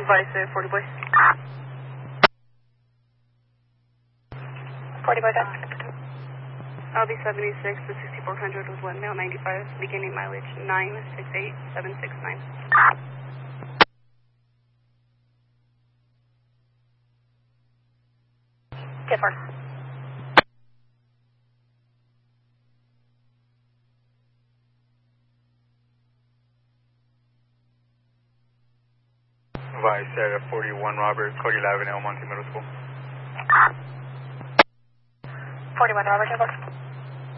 Vice 40 boy. 40 boy, that's LB 76 to 6400 with 1 male 95, beginning mileage 968769. Get for. Vice at 41 Robert, Cody Avenue, El Monte Middle School. 41 Robert,